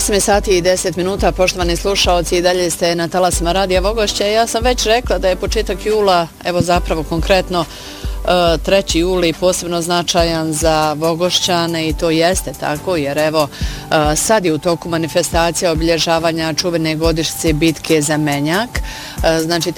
8 sati i 10 minuta, poštovani slušaoci, i dalje ste na talasima Radija Vogošće. Ja sam već rekla da je početak jula, evo zapravo konkretno 3. juli posebno značajan za Vogošćane i to jeste tako jer evo sad je u toku manifestacija obilježavanja čuvene godišnjice bitke za Menjak. Znači